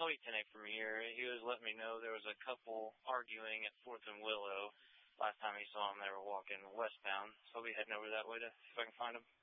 probably 10 from here. He was letting me know there was a couple arguing at 4th and Willow. Last time he saw them, they were walking westbound. So I'll be heading over that way to see if I can find them.